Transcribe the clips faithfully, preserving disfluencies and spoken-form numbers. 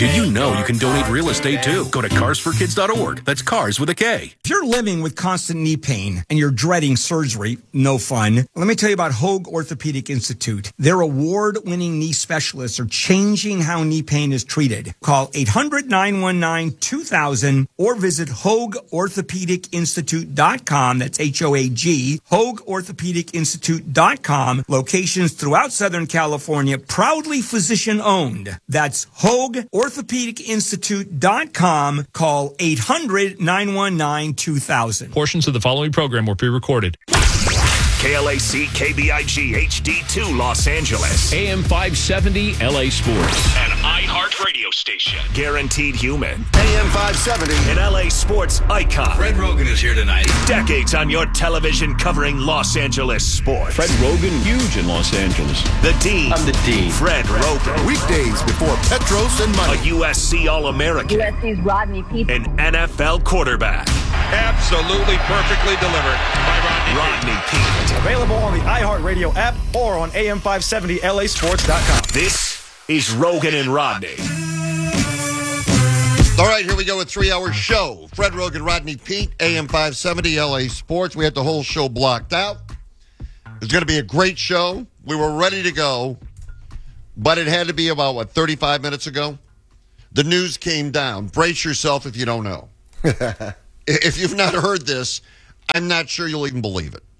Did you know you can donate real estate too? Go to cars for kids dot org. That's cars with a K. If you're living with constant knee pain and you're dreading surgery, no fun, let me tell you about Hoag Orthopedic Institute. Their award-winning knee specialists are changing how knee pain is treated. Call eight hundred, nine one nine, two thousand or visit hoag orthopedic institute dot com. That's H O A G, hoag orthopedic institute dot com. Locations throughout Southern California, proudly physician-owned. That's Hoag orthopedic institute dot com. Call eight hundred, nine one nine, two thousand. Portions of the following program were pre-recorded. K L A C K B I G H D two Los Angeles. A M five seventy L A Sports. An iHeart radio station. Guaranteed human. A M five seventy. An L A sports icon. Fred Rogan is here tonight. Decades on your television covering Los Angeles sports. Fred Rogan, huge in Los Angeles. The Dean. I'm the Dean. Fred Rogan. Weekdays before Petros and Money. A U S C All-American. U S C's Rodney Peete. An N F L quarterback. Absolutely perfectly delivered by Rodney, Rodney Peete. Available on the iHeartRadio app or on A M five seventy L A sports dot com. This is Rogan and Rodney. All right, here we go, a three-hour show. Fred Rogan, Rodney Peete, A M five seventy L A Sports. We had the whole show blocked out. It was going to be a great show. We were ready to go, but it had to be about, what, thirty-five minutes ago? The news came down. Brace yourself if you don't know. If you've not heard this, I'm not sure you'll even believe it.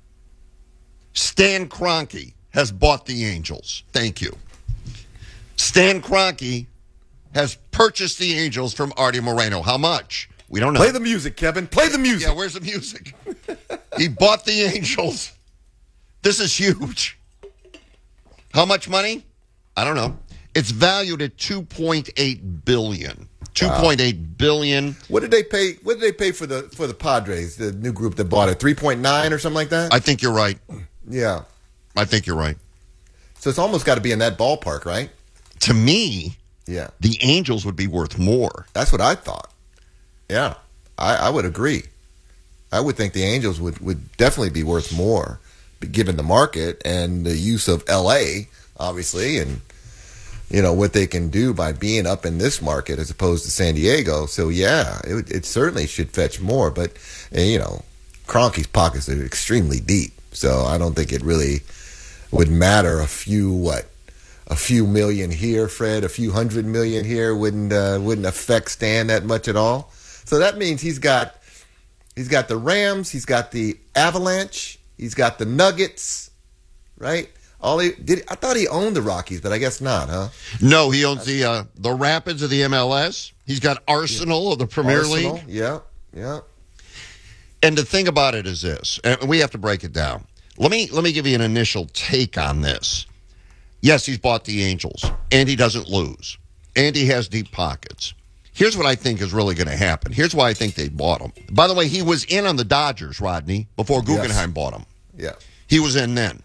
Stan Kroenke has bought the Angels. Thank you. Stan Kroenke has purchased the Angels from Artie Moreno. How much? We don't know. Play the music, Kevin. Play the music. Yeah, where's the music? He bought the Angels. This is huge. How much money? I don't know. It's valued at two point eight billion dollars. two point eight billion dollars. What did they pay? What did they pay for the for the Padres, the new group that bought it? three point nine or something like that? I think you're right. Yeah. I think you're right. So it's almost got to be in that ballpark, right? To me, yeah, the Angels would be worth more. That's what I thought. Yeah, I, I would agree. I would think the Angels would, would definitely be worth more, given the market and the use of L A, obviously, and you know what they can do by being up in this market as opposed to San Diego. So yeah, it, it certainly should fetch more. But and, you know, Kroenke's pockets are extremely deep, so I don't think it really would matter a few what. A few million here, Fred. A few hundred million here wouldn't uh, wouldn't affect Stan that much at all. So that means he's got he's got the Rams, he's got the Avalanche, he's got the Nuggets, right? All he did, I thought he owned the Rockies, but I guess not, huh? No, he owns the uh, the Rapids of the M L S. He's got Arsenal yeah. of the Premier Arsenal, League. Yeah, yeah. And the thing about it is this, and we have to break it down. Let me let me give you an initial take on this. Yes, he's bought the Angels, and he doesn't lose, and he has deep pockets. Here's what I think is really going to happen. Here's why I think they bought him. By the way, he was in on the Dodgers, Rodney, before Guggenheim yes. bought him. Yeah. He was in then.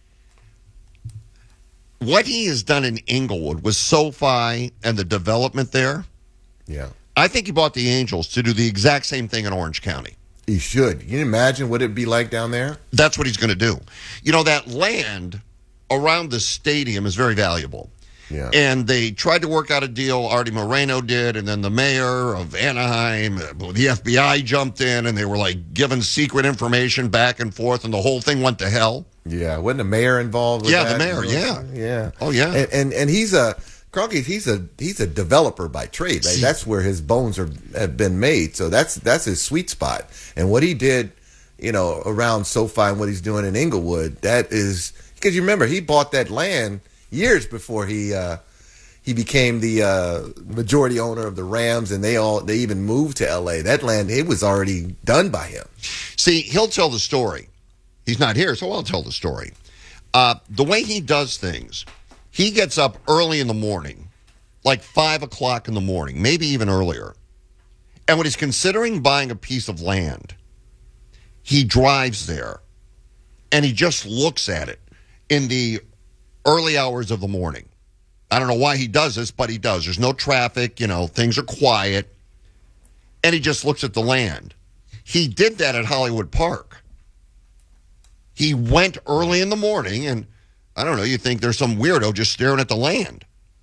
What he has done in Inglewood with SoFi and the development there, yeah, I think he bought the Angels to do the exact same thing in Orange County. He should. Can you imagine what it'd be like down there? That's what he's going to do. You know, that land around the stadium is very valuable. Yeah. And they tried to work out a deal, Artie Moreno did, and then the mayor of Anaheim, the F B I jumped in, and they were like giving secret information back and forth, and the whole thing went to hell. Yeah, wasn't the mayor involved with yeah, that? the mayor, yeah. Yeah. Oh, yeah. And and, and he's a, Kroenke, he's a he's a developer by trade. Right? That's where his bones are have been made, so that's that's his sweet spot. And what he did, you know, around SoFi and what he's doing in Inglewood, that is, because you remember, he bought that land years before he uh, he became the uh, majority owner of the Rams, and they all they even moved to L A. That land, it was already done by him. See, he'll tell the story. He's not here, so I'll tell the story. Uh, the way he does things, he gets up early in the morning, like five o'clock in the morning, maybe even earlier. And when he's considering buying a piece of land, he drives there, and he just looks at it in the early hours of the morning. I don't know why he does this, but he does. There's no traffic, you know, things are quiet. And he just looks at the land. He did that at Hollywood Park. He went early in the morning, and I don't know, you think there's some weirdo just staring at the land.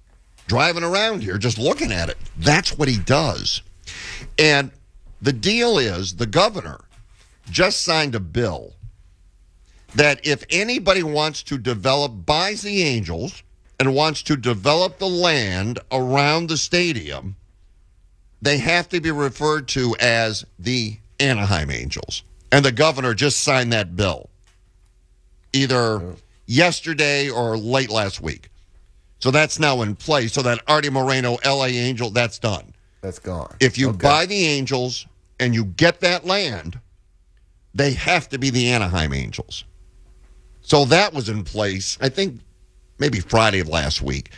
driving around here, just looking at it. That's what he does. And the deal is the governor just signed a bill that if anybody wants to develop, buys the Angels and wants to develop the land around the stadium, they have to be referred to as the Anaheim Angels. And the governor just signed that bill either yesterday or late last week. So that's now in place. So that Artie Moreno L A Angel, that's done. That's gone. If you Okay. buy the Angels and you get that land, they have to be the Anaheim Angels. So that was in place, I think, maybe Friday of last week.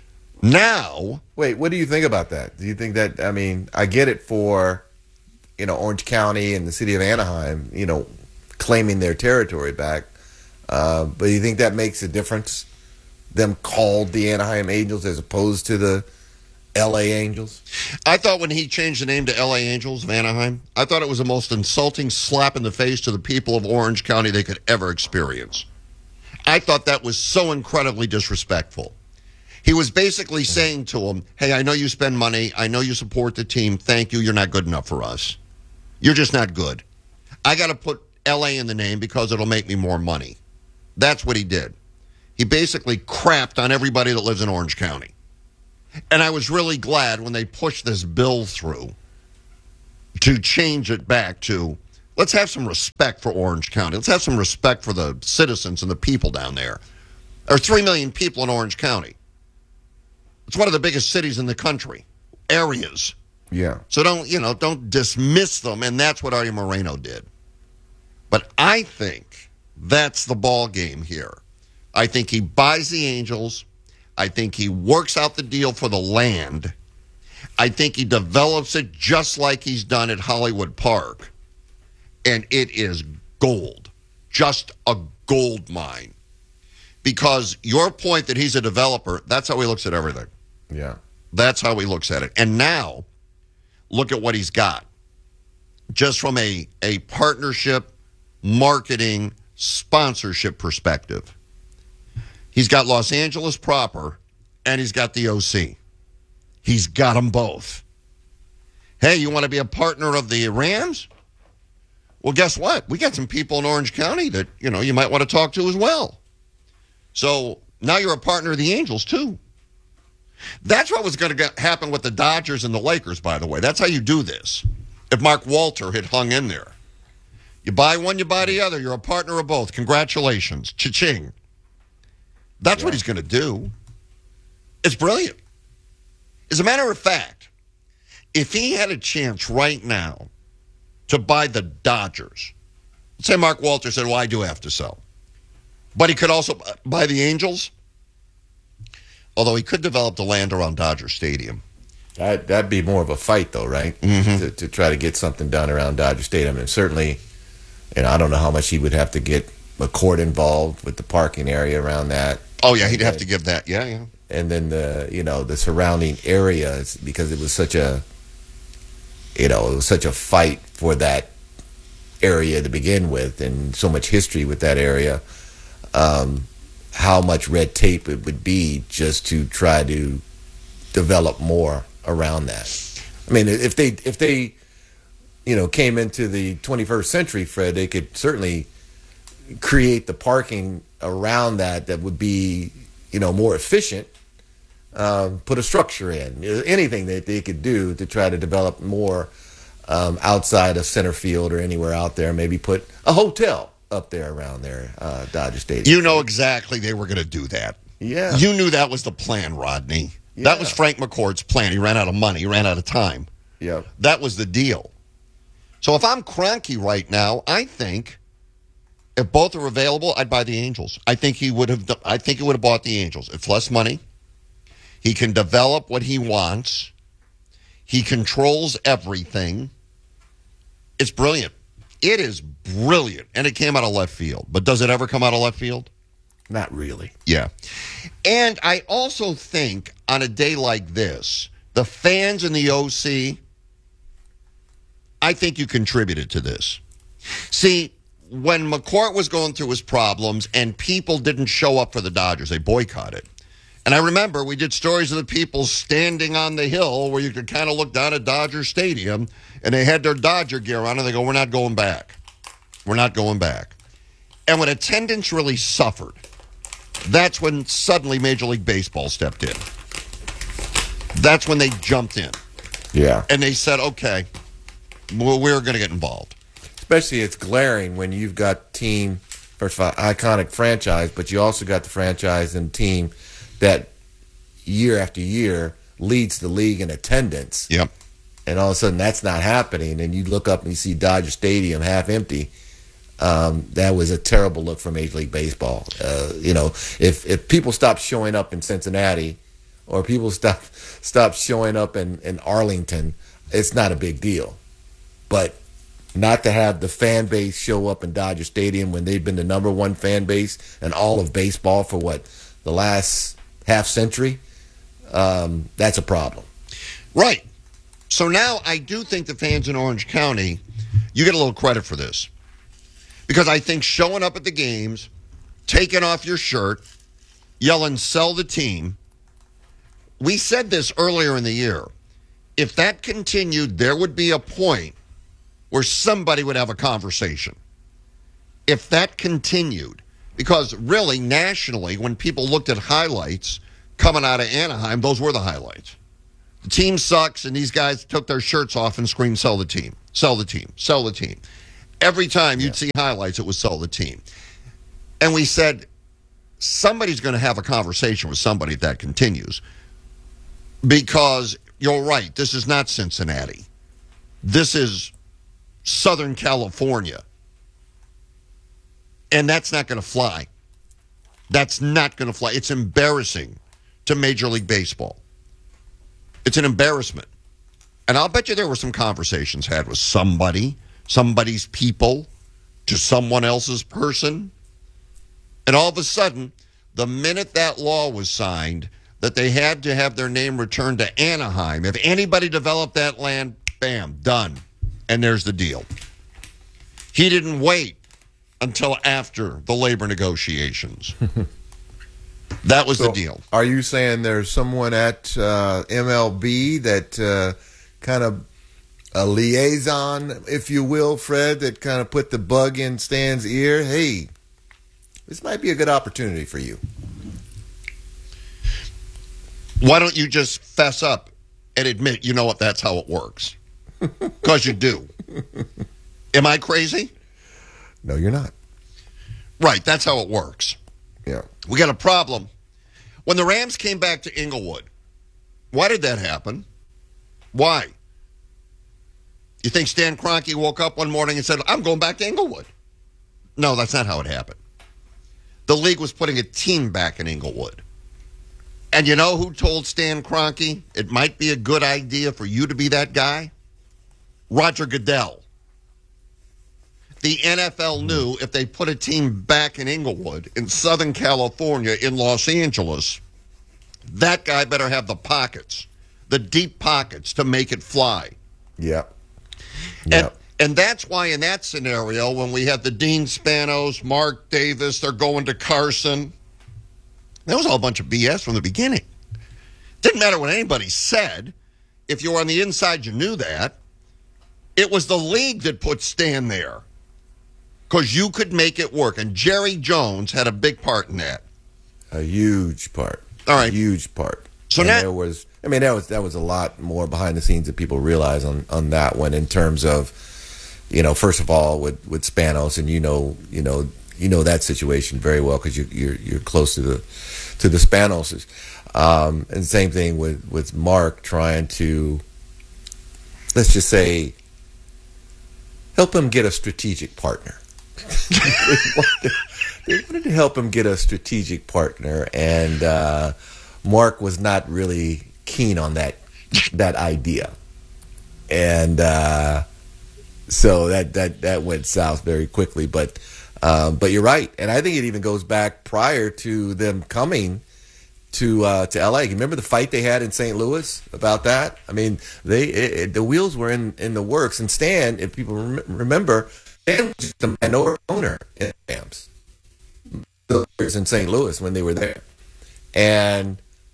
Now, Wait, what do you think about that? Do you think that, I mean, I get it for, you know, Orange County and the city of Anaheim, you know, claiming their territory back. Uh, but do you think that makes a difference? Them called the Anaheim Angels as opposed to the L A Angels? I thought when he changed the name to L A Angels of Anaheim, I thought it was the most insulting slap in the face to the people of Orange County they could ever experience. I thought that was so incredibly disrespectful. He was basically saying to them, hey, I know you spend money. I know you support the team. Thank you. You're not good enough for us. You're just not good. I got to put L A in the name because it'll make me more money. That's what he did. He basically crapped on everybody that lives in Orange County. And I was really glad when they pushed this bill through to change it back to, let's have some respect for Orange County. Let's have some respect for the citizens and the people down there. There are three million people in Orange County. It's one of the biggest cities in the country, areas. Yeah. So don't, you know, don't dismiss them, and that's what Artie Moreno did. But I think that's the ball game here. I think he buys the Angels. I think he works out the deal for the land. I think he develops it just like he's done at Hollywood Park. And it is gold. Just a gold mine. Because your point that he's a developer, that's how he looks at everything. Yeah. That's how he looks at it. And now, look at what he's got. Just from a, a partnership, marketing, sponsorship perspective. He's got Los Angeles proper, and he's got the O C. He's got them both. Hey, you want to be a partner of the Rams? Well, guess what? We got some people in Orange County that, you know, you might want to talk to as well. So now you're a partner of the Angels, too. That's what was going to happen with the Dodgers and the Lakers, by the way. That's how you do this. If Mark Walter had hung in there. You buy one, you buy the other. You're a partner of both. Congratulations. Cha-ching. That's yeah. what he's going to do. It's brilliant. As a matter of fact, if he had a chance right now to buy the Dodgers, let's say Mark Walter said, well, I do have to sell. But he could also buy the Angels. Although he could develop the land around Dodger Stadium. That, that'd be more of a fight, though, right? Mm-hmm. To, to try to get something done around Dodger Stadium. And certainly, you know, I don't know how much he would have to get McCourt involved with the parking area around that. Oh, yeah, he'd have to give that. Yeah, yeah. And then the, you know, the surrounding areas, because it was such a, you know, it was such a fight for that area to begin with, and so much history with that area. Um, how much red tape it would be just to try to develop more around that. I mean, if they, if they, you know, came into the twenty-first century, Fred, they could certainly create the parking around that that would be, you know, more efficient. Um, put a structure in, anything that they could do to try to develop more um, outside of center field or anywhere out there. Maybe put a hotel up there around there, uh, Dodger Stadium. You know exactly they were going to do that. Yeah. You knew that was the plan, Rodney. Yeah. That was Frank McCourt's plan. He ran out of money. He ran out of time. Yep. That was the deal. So if I'm Kroenke right now, I think if both are available, I'd buy the Angels. I think he would have. I think he would have bought the Angels. It's less money. He can develop what he wants. He controls everything. It's brilliant. It is brilliant. And it came out of left field. But does it ever come out of left field? Not really. Yeah. And I also think on a day like this, the fans in the O C, I think you contributed to this. See, when McCourt was going through his problems and people didn't show up for the Dodgers, they boycotted. And I remember we did stories of the people standing on the hill where you could kind of look down at Dodger Stadium, and they had their Dodger gear on, and they go, we're not going back. We're not going back. And when attendance really suffered, that's when suddenly Major League Baseball stepped in. That's when they jumped in. Yeah. And they said, okay, well, we're going to get involved. Especially it's glaring when you've got team, first of all, iconic franchise, but you also got the franchise and team that year after year leads the league in attendance. Yep. And all of a sudden that's not happening, and you look up and you see Dodger Stadium half empty. Um, that was a terrible look for Major League Baseball. Uh, you know, if if people stop showing up in Cincinnati or people stop stop showing up in, in Arlington, it's not a big deal. But not to have the fan base show up in Dodger Stadium when they've been the number one fan base in all of baseball for, what, the last half century, um, that's a problem. Right. So now I do think the fans in Orange County, you get a little credit for this. Because I think showing up at the games, taking off your shirt, yelling, sell the team. We said this earlier in the year. If that continued, there would be a point where somebody would have a conversation. If that continued. Because really, nationally, when people looked at highlights coming out of Anaheim, those were the highlights. The team sucks, and these guys took their shirts off and screamed, sell the team, sell the team, sell the team. Every time you'd yeah. see highlights, it was sell the team. And we said, somebody's going to have a conversation with somebody if that continues. Because you're right, this is not Cincinnati. This is Southern California. And that's not going to fly. That's not going to fly. It's embarrassing to Major League Baseball. It's an embarrassment. And I'll bet you there were some conversations had with somebody, somebody's people, to someone else's person. And all of a sudden, the minute that law was signed, that they had to have their name returned to Anaheim, if anybody developed that land, bam, done. And there's the deal. He didn't wait until after the labor negotiations. That was so the deal. Are you saying there's someone at uh, M L B that uh, kind of a liaison, if you will, Fred, that kind of put the bug in Stan's ear? Hey, this might be a good opportunity for you. Why don't you just fess up and admit, you know what, that's how it works? Because you do. Am I crazy? No, you're not. Right, that's how it works. Yeah. We got a problem. When the Rams came back to Inglewood, why did that happen? Why? You think Stan Kroenke woke up one morning and said, I'm going back to Inglewood? No, that's not how it happened. The league was putting a team back in Inglewood. And you know who told Stan Kroenke it might be a good idea for you to be that guy? Roger Goodell. The N F L knew if they put a team back in Inglewood, in Southern California, in Los Angeles, that guy better have the pockets, the deep pockets to make it fly. Yep. And, yep. and that's why in that scenario, when we had the Dean Spanos, Mark Davis, they're going to Carson, that was all a bunch of B S from the beginning. Didn't matter what anybody said. If you were on the inside, you knew that. It was the league that put Stan there because you could make it work. And Jerry Jones had a big part in that. A huge part. All right. A huge part. So and now there was, I mean, that was that was a lot more behind the scenes that people realize on, on that one in terms of, you know, first of all with, with Spanos, and you know, you know, you know that situation very well because you, you're you're close to the to the Spanoses, um, and same thing with, with Mark trying to, let's just say, help him get a strategic partner. they, wanted, they wanted to help him get a strategic partner, and uh, Mark was not really keen on that that idea, and uh, so that, that that went south very quickly. But um, but you're right, and I think it even goes back prior to them coming to uh, to L A. You remember the fight they had in Saint Louis about that? I mean, they it, it, the wheels were in, in the works. And Stan, if people rem- remember, Stan was just a minority owner in the Rams in Saint Louis when they were there. And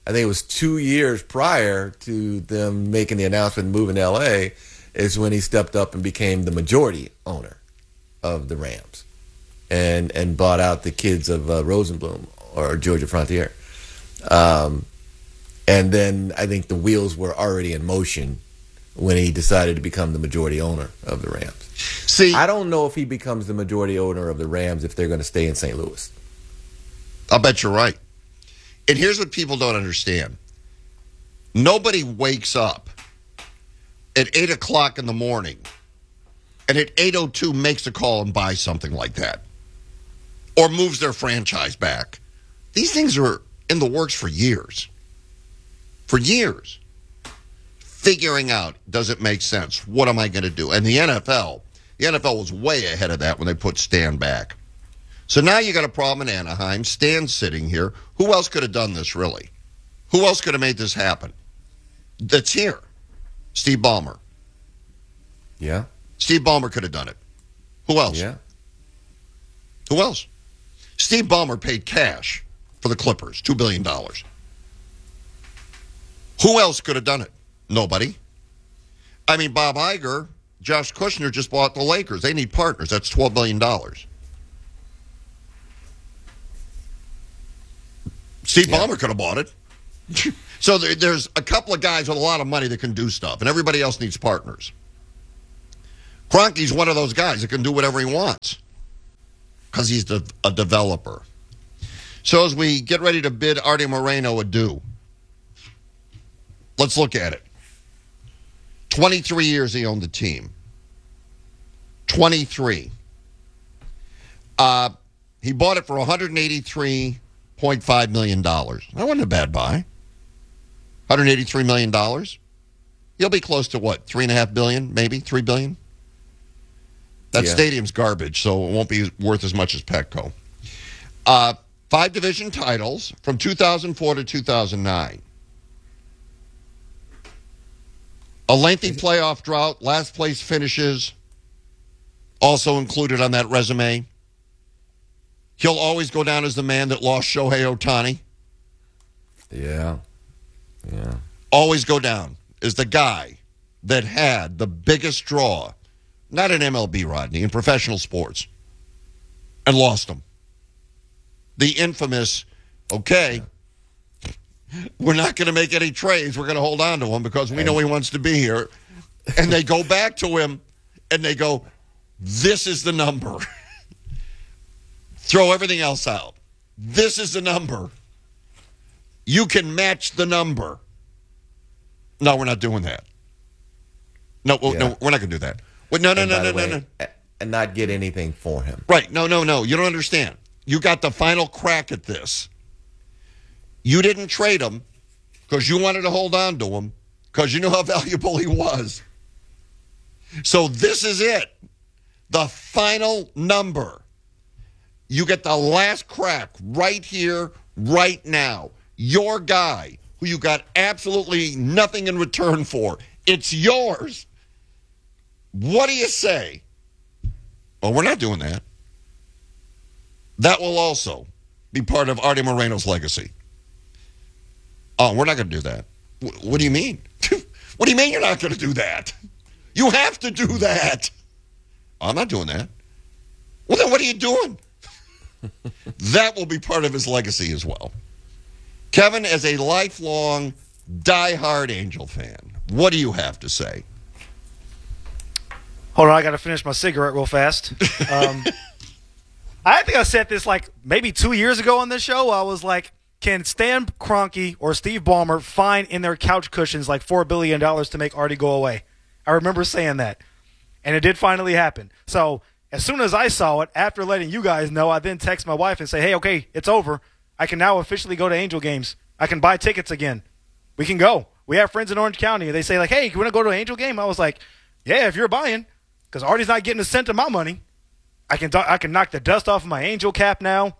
I think it was two years prior to them making the announcement moving to L A, is when he stepped up and became the majority owner of the Rams, and and bought out the kids of uh, Rosenblum or Georgia Frontier. Um, and then I think the wheels were already in motion when he decided to become the majority owner of the Rams. See, I don't know if he becomes the majority owner of the Rams if they're going to stay in Saint Louis. I'll bet you're right. And here's what people don't understand. Nobody wakes up at eight o'clock in the morning and at eight oh two makes a call and buys something like that or moves their franchise back. These things are in the works for years. For years. Figuring out, does it make sense? What am I going to do? And the N F L, the N F L was way ahead of that when they put Stan back. So now you got a problem in Anaheim. Stan's sitting here. Who else could have done this, really? Who else could have made this happen? That's here. Steve Ballmer. Yeah. Steve Ballmer could have done it. Who else? Yeah. Who else? Steve Ballmer paid cash for the Clippers, two billion dollars. Who else could have done it? Nobody. I mean, Bob Iger, Josh Kushner just bought the Lakers. They need partners. That's twelve billion dollars. Steve yeah. Ballmer could have bought it. So there, there's a couple of guys with a lot of money that can do stuff, and everybody else needs partners. Kroenke's one of those guys that can do whatever he wants because he's the, a developer. So as we get ready to bid Artie Moreno adieu, let's look at it. twenty-three years he owned the team. twenty-three. Uh, he bought it for one hundred eighty-three point five million dollars. That wasn't a bad buy. one hundred eighty-three million dollars. He'll be close to what? Three and a half billion, maybe three billion. That yeah. stadium's garbage, so it won't be worth as much as Petco. Uh, five division titles from two thousand four to two thousand nine. A lengthy playoff drought, last place finishes, also included on that resume. He'll always go down as the man that lost Shohei Ohtani. Yeah. Yeah. Always go down as the guy that had the biggest draw, not in M L B, Rodney, in professional sports, and lost him. The infamous, okay, we're not going to make any trades. We're going to hold on to him because we know he wants to be here. And they go back to him and they go, this is the number. Throw everything else out. This is the number. You can match the number. No, we're not doing that. No, well, yeah. no, we're not going to do that. Well, no, no, and no, no, way, no, no. And not get anything for him. Right. No, no, no. You don't understand. You got the final crack at this. You didn't trade him because you wanted to hold on to him because you knew how valuable he was. So this is it. The final number. You get the last crack right here, right now. Your guy, who you got absolutely nothing in return for. It's yours. What do you say? Well, we're not doing that. That will also be part of Artie Moreno's legacy. Oh, we're not going to do that. W- what do you mean? What do you mean you're not going to do that? You have to do that. Oh, I'm not doing that. Well, then what are you doing? That will be part of his legacy as well. Kevin, as a lifelong, diehard Angel fan, what do you have to say? Hold on, I got to finish my cigarette real fast. Um, I think I said this like maybe two years ago on this show. I was like, can Stan Kroenke or Steve Ballmer find in their couch cushions like four billion dollars to make Artie go away? I remember saying that. And it did finally happen. So as soon as I saw it, after letting you guys know, I then text my wife and say, hey, okay, it's over. I can now officially go to Angel games. I can buy tickets again. We can go. We have friends in Orange County. They say, like, hey, you want to go to an Angel game? I was like, yeah, if you're buying, because Artie's not getting a cent of my money. I can I can knock the dust off of my Angel cap now.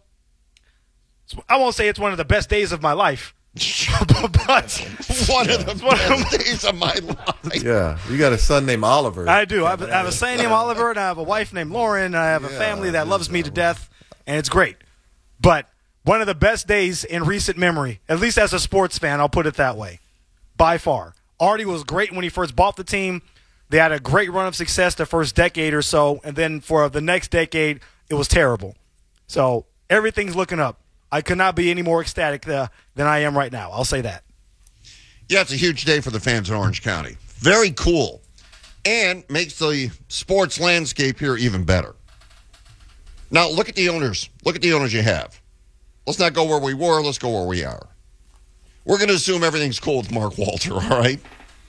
I won't say it's one of the best days of my life. but one of the best days of my life. Yeah, you got a son named Oliver. I do. I have, I have a son named Oliver, and I have a wife named Lauren, and I have a yeah, family that loves me to death, and it's great. But one of the best days in recent memory, at least as a sports fan, I'll put it that way, by far. Artie was great when he first bought the team. They had a great run of success the first decade or so, and then for the next decade, it was terrible. So everything's looking up. I could not be any more ecstatic uh, than I am right now. I'll say that. Yeah, it's a huge day for the fans in Orange County. Very cool. And makes the sports landscape here even better. Now, look at the owners. Look at the owners you have. Let's not go where we were. Let's go where we are. We're going to assume everything's cool with Mark Walter, all right?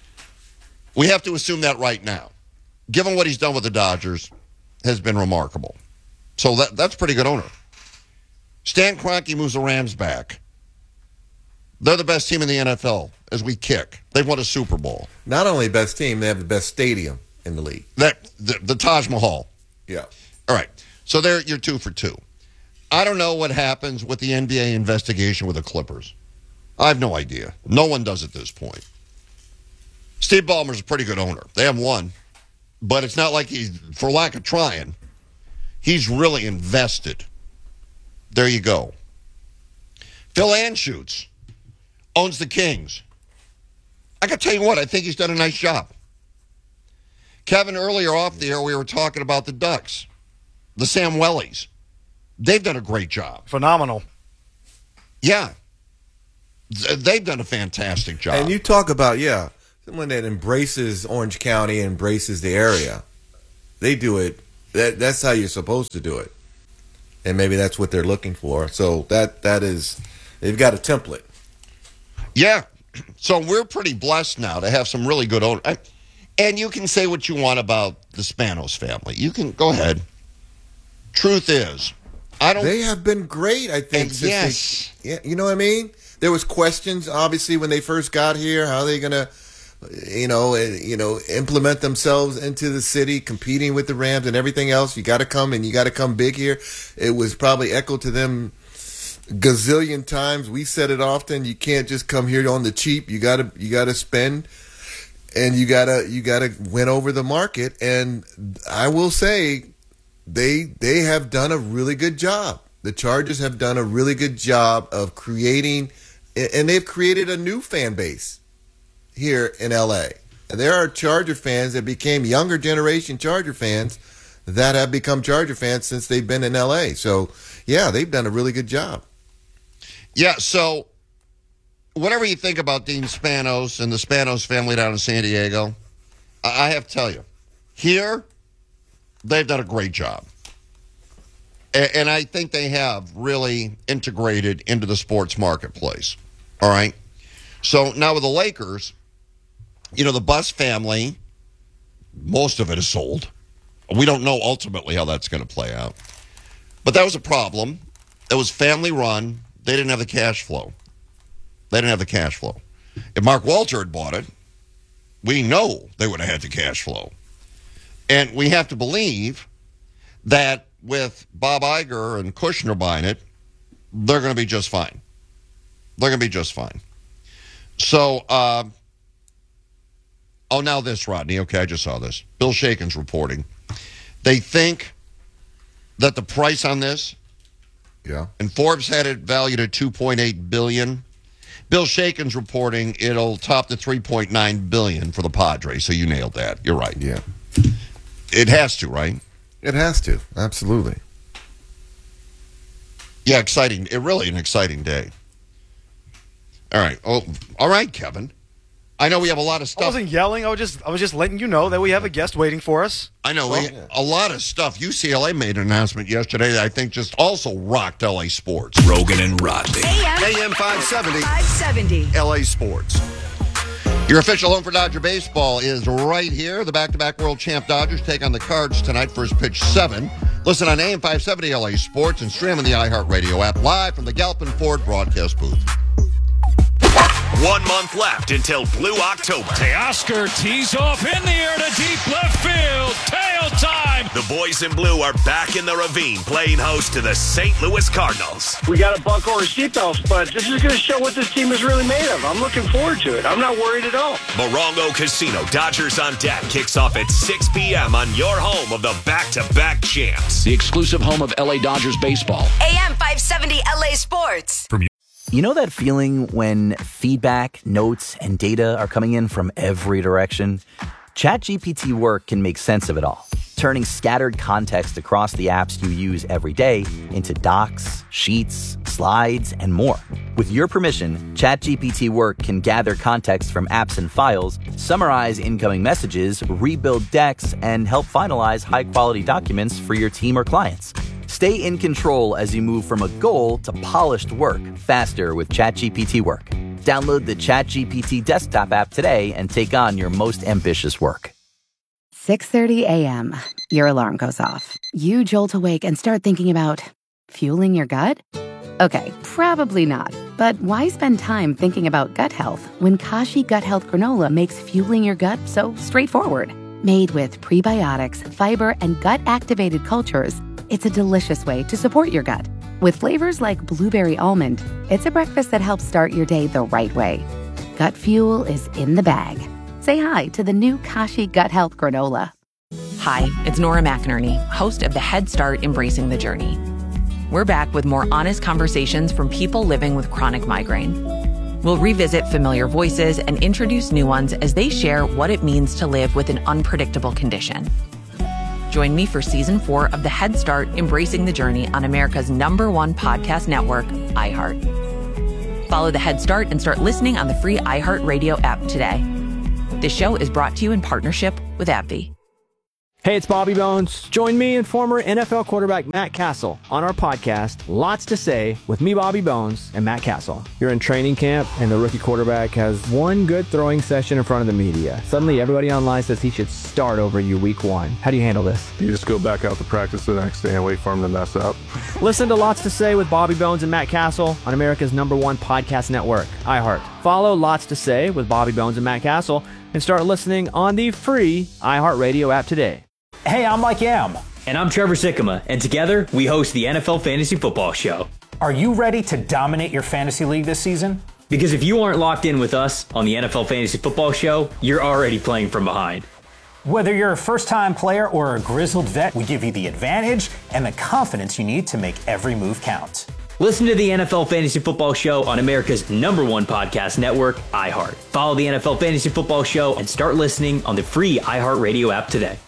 We have to assume that right now. Given what he's done with the Dodgers, has been remarkable. So that that's a pretty good owner. Stan Kroenke moves the Rams back. They're the best team in the N F L as we kick. They've won a Super Bowl. Not only best team, they have the best stadium in the league. That the, the Taj Mahal. Yeah. All right. So there, you're two for two. I don't know what happens with the N B A investigation with the Clippers. I have no idea. No one does at this point. Steve Ballmer's a pretty good owner. They have won. But it's not like he's, for lack of trying, he's really invested. There you go. Phil Anschutz owns the Kings. I can tell you what, I think he's done a nice job. Kevin, earlier off the air, we were talking about the Ducks, the Samuelis. They've done a great job. Phenomenal. Yeah. They've done a fantastic job. And you talk about, yeah, someone that embraces Orange County, embraces the area. They do it. That That's how you're supposed to do it. And maybe that's what they're looking for. So that that is, they've got a template. Yeah. So we're pretty blessed now to have some really good owners. And you can say what you want about the Spanos family. You can go ahead. Truth is, I don't. They have been great, I think. Since yes. They, yeah, you know what I mean? There was questions, obviously, when they first got here. How are they going to, you know, you know, implement themselves into the city, competing with the Rams and everything else? You got to come and you got to come big here. It was probably echoed to them gazillion times. We said it often. You can't just come here on the cheap. You got to you got to spend, and you gotta you gotta win over the market. And I will say, they they have done a really good job. The Chargers have done a really good job of creating, and they've created a new fan base here in L A. And there are Charger fans that became younger generation Charger fans that have become Charger fans since they've been in L A. So, yeah, they've done a really good job. Yeah, so whatever you think about Dean Spanos and the Spanos family down in San Diego, I have to tell you, here, they've done a great job. And I think they have really integrated into the sports marketplace. All right? So now with the Lakers, you know, the Buss family, most of it is sold. We don't know ultimately how that's going to play out. But that was a problem. It was family run. They didn't have the cash flow. They didn't have the cash flow. If Mark Walter had bought it, we know they would have had the cash flow. And we have to believe that with Bob Iger and Kushner buying it, they're going to be just fine. They're going to be just fine. So, uh, oh, now this, Rodney. Okay, I just saw this. Bill Shaken's reporting. They think that the price on this, yeah, and Forbes had it valued at two point eight billion dollars. Bill Shaken's reporting it'll top the three point nine billion dollars for the Padres. So you nailed that. You're right. Yeah. It has to, right? It has to. Absolutely. Yeah, exciting. It really an exciting day. All right. Oh, all right, Kevin. I know we have a lot of stuff. I wasn't yelling. I was just I was just letting you know that we have a guest waiting for us. I know. We, a lot of stuff. U C L A made an announcement yesterday that I think just also rocked L A sports. Rogan and Rodney. A M five seventy. five seventy. L A Sports. Your official home for Dodger baseball is right here. The back-to-back world champ Dodgers take on the Cards tonight. First pitch seven. Listen on A M five seventy L A Sports and stream on the iHeartRadio app live from the Galpin Ford broadcast booth. One month left until Blue October. Teoscar tees off in the air to deep left field. Tail time. The boys in blue are back in the ravine playing host to the Saint Louis Cardinals. We got to buckle our seatbelts, but this is going to show what this team is really made of. I'm looking forward to it. I'm not worried at all. Morongo Casino, Dodgers on deck, kicks off at six p.m. on your home of the back-to-back champs. The exclusive home of L A Dodgers baseball. A M five seventy L A Sports. From You know that feeling when feedback, notes, and data are coming in from every direction? ChatGPT Work can make sense of it all, turning scattered context across the apps you use every day into docs, sheets, slides, and more. With your permission, ChatGPT Work can gather context from apps and files, summarize incoming messages, rebuild decks, and help finalize high-quality documents for your team or clients. Stay in control as you move from a goal to polished work faster with ChatGPT Work. Download the ChatGPT desktop app today and take on your most ambitious work. six thirty a.m. Your alarm goes off. You jolt awake and start thinking about fueling your gut? Okay, probably not. But why spend time thinking about gut health when Kashi Gut Health Granola makes fueling your gut so straightforward? Made with prebiotics, fiber, and gut-activated cultures, it's a delicious way to support your gut. With flavors like blueberry almond, it's a breakfast that helps start your day the right way. Gut fuel is in the bag. Say hi to the new Kashi Gut Health Granola. Hi, it's Nora McInerney, host of the Head Start Embracing the Journey. We're back with more honest conversations from people living with chronic migraine. We'll revisit familiar voices and introduce new ones as they share what it means to live with an unpredictable condition. Join me for season four of the Head Start Embracing the Journey on America's number one podcast network, iHeart. Follow the Head Start and start listening on the free iHeartRadio app today. This show is brought to you in partnership with AbbVie. Hey, it's Bobby Bones. Join me and former N F L quarterback Matt Castle on our podcast, Lots to Say, with me, Bobby Bones, and Matt Castle. You're in training camp, and the rookie quarterback has one good throwing session in front of the media. Suddenly, everybody online says he should start over you week one. How do you handle this? You just go back out to practice the next day and wait for him to mess up. Listen to Lots to Say with Bobby Bones and Matt Castle on America's number one podcast network, iHeart. Follow Lots to Say with Bobby Bones and Matt Castle and start listening on the free iHeartRadio app today. Hey, I'm Mike Yam. And I'm Trevor Sikkema, and together we host the N F L Fantasy Football Show. Are you ready to dominate your fantasy league this season? Because if you aren't locked in with us on the N F L Fantasy Football Show, you're already playing from behind. Whether you're a first-time player or a grizzled vet, we give you the advantage and the confidence you need to make every move count. Listen to the N F L Fantasy Football Show on America's number one podcast network, iHeart. Follow the N F L Fantasy Football Show and start listening on the free iHeartRadio app today.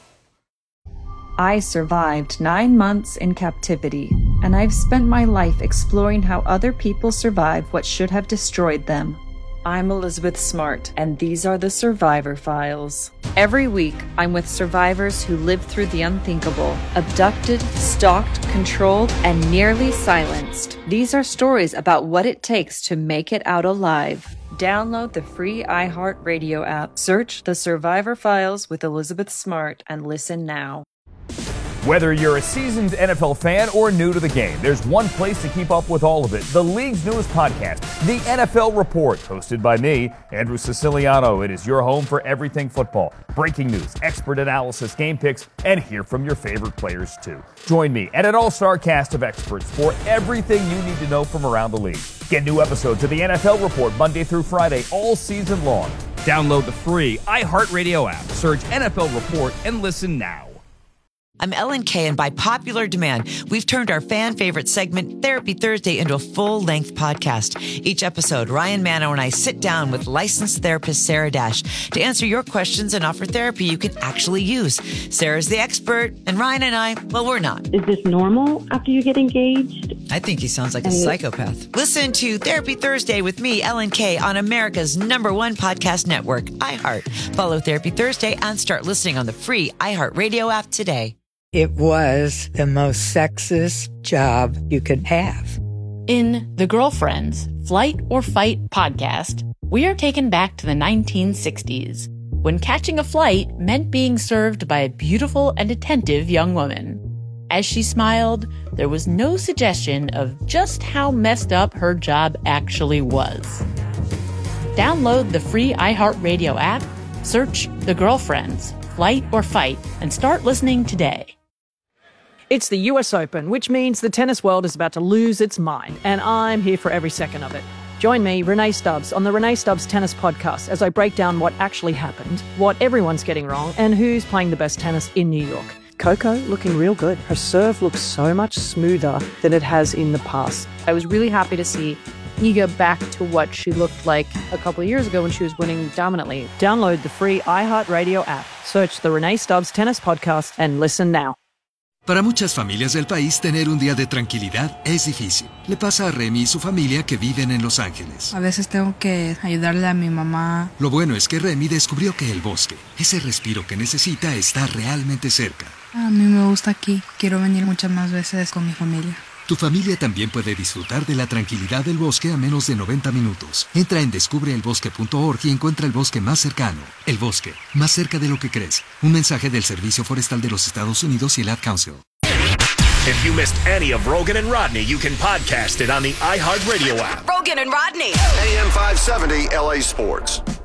I survived nine months in captivity, and I've spent my life exploring how other people survive what should have destroyed them. I'm Elizabeth Smart, and these are the Survivor Files. Every week, I'm with survivors who lived through the unthinkable, abducted, stalked, controlled, and nearly silenced. These are stories about what it takes to make it out alive. Download the free iHeartRadio app, search The Survivor Files with Elizabeth Smart, and listen now. Whether you're a seasoned N F L fan or new to the game, there's one place to keep up with all of it. The league's newest podcast, The N F L Report, hosted by me, Andrew Siciliano. It is your home for everything football. Breaking news, expert analysis, game picks, and hear from your favorite players too. Join me and an all-star cast of experts for everything you need to know from around the league. Get new episodes of The N F L Report Monday through Friday all season long. Download the free iHeartRadio app, search N F L Report, and listen now. I'm Ellen Kay, and by popular demand, we've turned our fan favorite segment, Therapy Thursday, into a full-length podcast. Each episode, Ryan Manno and I sit down with licensed therapist Sarah Dash to answer your questions and offer therapy you can actually use. Sarah's the expert, and Ryan and I, well, we're not. Is this normal after you get engaged? I think he sounds like a psychopath. Listen to Therapy Thursday with me, Ellen Kay, on America's number one podcast network, iHeart. Follow Therapy Thursday and start listening on the free iHeartRadio app today. It was the most sexist job you could have. In The Girlfriends, Flight or Fight podcast, we are taken back to the nineteen sixties, when catching a flight meant being served by a beautiful and attentive young woman. As she smiled, there was no suggestion of just how messed up her job actually was. Download the free iHeartRadio app, search The Girlfriends, Flight or Fight, and start listening today. It's the U S Open, which means the tennis world is about to lose its mind, and I'm here for every second of it. Join me, Renee Stubbs, on the Renee Stubbs Tennis Podcast as I break down what actually happened, what everyone's getting wrong, and who's playing the best tennis in New York. Coco looking real good. Her serve looks so much smoother than it has in the past. I was really happy to see Iga back to what she looked like a couple of years ago when she was winning dominantly. Download the free iHeartRadio app, search the Renee Stubbs Tennis Podcast, and listen now. Para muchas familias del país, tener un día de tranquilidad es difícil. Le pasa a Remy y su familia que viven en Los Ángeles. A veces tengo que ayudarle a mi mamá. Lo bueno es que Remy descubrió que el bosque, ese respiro que necesita, está realmente cerca. A mí me gusta aquí. Quiero venir muchas más veces con mi familia. Tu familia también puede disfrutar de la tranquilidad del bosque a menos de noventa minutos. Entra en descubre el bosque punto org y encuentra el bosque más cercano. El bosque, más cerca de lo que crees. Un mensaje del Servicio Forestal de los Estados Unidos y el Ad Council. If you missed any of Rogan and Rodney, you can podcast it on the iHeartRadio app. Rogan and Rodney. A M five seventy L A Sports.